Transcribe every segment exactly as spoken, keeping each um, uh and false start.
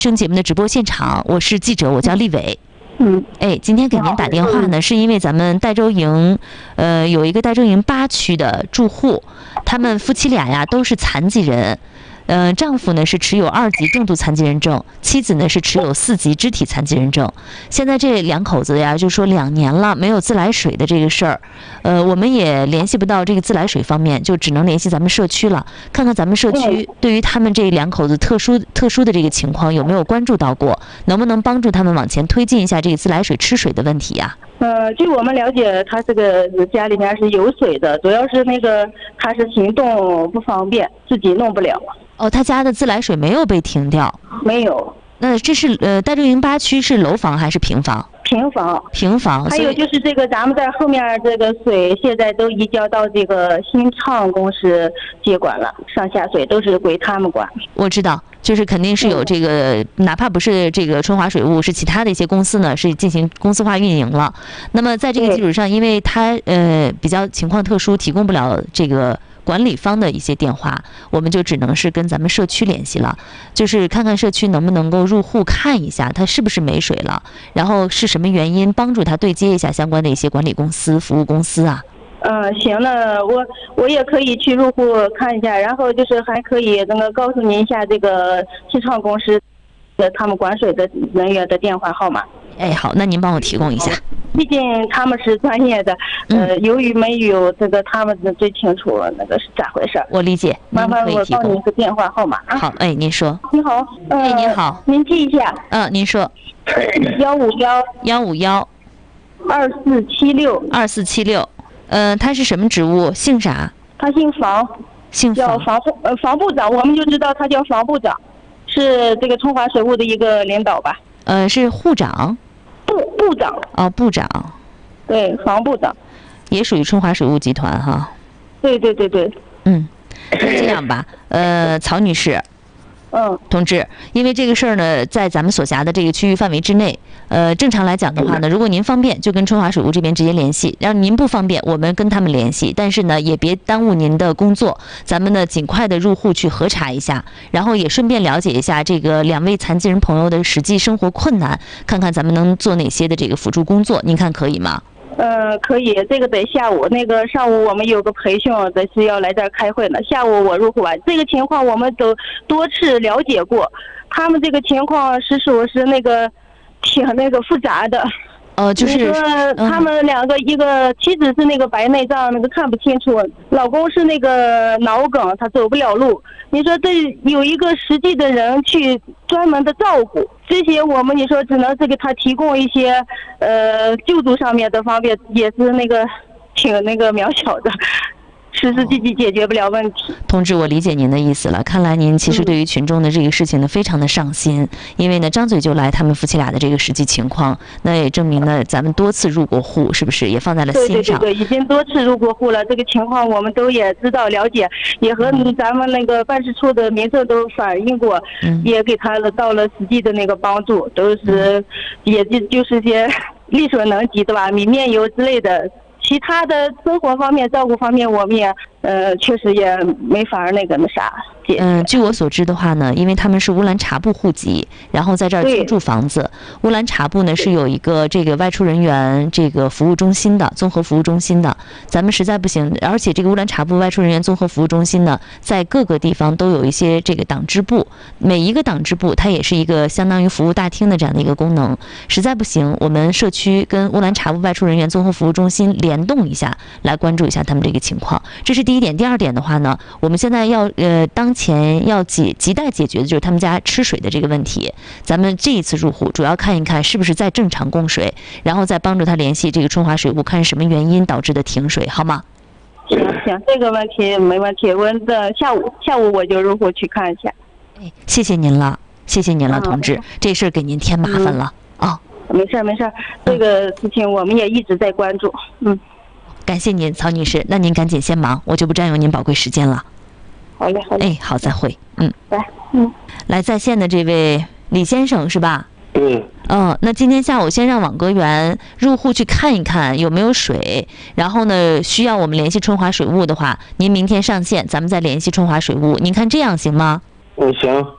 生节目的直播现场，我是记者，我叫丽伟。 嗯， 哎，今天给您打电话呢，是因为咱们岱州营，呃，有一个岱州营八区的住户，他们夫妻俩呀都是残疾人。呃，丈夫呢是持有二级重度残疾人证，妻子呢是持有四级肢体残疾人证。现在这两口子呀，就说两年了没有自来水的这个事儿，呃，我们也联系不到这个自来水方面，就只能联系咱们社区了，看看咱们社区对于他们这两口子特殊特殊的这个情况有没有关注到过，能不能帮助他们往前推进一下这个自来水吃水的问题呀？ 呃，据我们了解，他这个家里面是有水的，主要是那个他是行动不方便，自己弄不了。 哦，他家的自来水没有被停掉？ 没有。 那这是呃，岱州营八区是楼房还是平房？ 平房。 平房。 还有就是这个咱们在后面这个水现在都移交到这个新创公司接管了，上下水都是归他们管。 我知道。就是肯定是有这个，哪怕不是这个春华水务，是其他的一些公司呢，是进行公司化运营了。那么在这个基础上，因为它呃比较情况特殊，提供不了这个管理方的一些电话，我们就只能是跟咱们社区联系了，就是看看社区能不能够入户看一下它是不是没水了，然后是什么原因，帮助他对接一下相关的一些管理公司、服务公司啊。 嗯，行了，我我也可以去入户看一下，然后就是还可以那个告诉您一下这个新创公司的他们管水的人员的电话号码。 哎，好，那您帮我提供一下。 毕竟他们是专业的，呃，由于没有这个，他们最清楚那个是咋回事。 我理解， 麻烦我报您一个电话号码啊。 好，哎，您说。 你好， 呃、哎，您好， 您记一下。 嗯，您说。 幺五幺幺五幺二四七六二四七六。呃，他是什么职务？姓啥？ 他姓房， 姓叫房部呃房部长，我们就知道他叫房部长，是这个春华水务的一个领导吧？ 呃，是户长。 部部长。 哦，部长。 对，房部长。 也属于春华水务集团哈。 对对对对。 嗯，那这样吧，呃，曹女士。 嗯， 同志，因为这个事儿呢，在咱们所辖的这个区域范围之内，呃，正常来讲的话呢，如果您方便，就跟春华水务这边直接联系；让您不方便，我们跟他们联系。但是呢，也别耽误您的工作，咱们呢尽快的入户去核查一下，然后也顺便了解一下这个两位残疾人朋友的实际生活困难，看看咱们能做哪些的这个辅助工作，您看可以吗？ 呃，可以，这个得下午，那个上午我们有个培训，得是要来这儿开会呢。下午我入户完，这个情况我们都多次了解过，他们这个情况是属是那个挺那个复杂的。 呃，就是你说他们两个，一个妻子是那个白内障，那个看不清楚；老公是那个脑梗，他走不了路。你说这有一个实际的人去专门的照顾这些，我们你说只能是给他提供一些呃救助上面的方面，也是那个挺那个渺小的。实实际际解决不了问题。 同志，我理解您的意思了。看来您其实对于群众的这个事情呢，非常的上心。因为呢，张嘴就来他们夫妻俩的这个实际情况，那也证明呢，咱们多次入过户，是不是也放在了心上？ 对对对对，已经多次入过户了。这个情况我们都也知道了解，也和咱们那个办事处的民政都反映过， 嗯、 也给他了到了实际的那个帮助，都是、嗯、也就就是些力所能及的吧，米面油之类的。其他的生活方面、照顾方面，我们也呃确实也没法那个那啥。 嗯，据我所知的话呢，因为他们是乌兰察布户籍，然后在这儿租住房子。乌兰察布呢是有一个这个外出人员这个服务中心的综合服务中心的。咱们实在不行，而且这个乌兰察布外出人员综合服务中心呢，在各个地方都有一些这个党支部，每一个党支部它也是一个相当于服务大厅的这样的一个功能。实在不行，我们社区跟乌兰察布外出人员综合服务中心联动一下，来关注一下他们这个情况。这是第一点。第二点的话呢，我们现在要呃当前要解亟待解决的就是他们家吃水的这个问题。咱们这一次入户主要看一看是不是在正常供水，然后再帮助他联系这个春华水务，看什么原因导致的停水，好吗？ 行行，这个问题没问题。我的下午下午我就入户去看一下。 哎，谢谢您了，谢谢您了，同志，这事儿给您添麻烦了啊。 嗯，没事没事，这个事情我们也一直在关注。嗯， 感谢您，曹女士。那您赶紧先忙，我就不占用您宝贵时间了。 好嘞，好嘞。 哎，好，再会。嗯， 来，嗯， 来在线的这位李先生是吧？ 对。 嗯，那今天下午先让网格员入户去看一看有没有水，然后呢，需要我们联系春华水务的话，您明天上线，咱们再联系春华水务。您看这样行吗？ 嗯，行。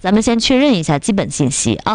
咱们先确认一下基本信息啊。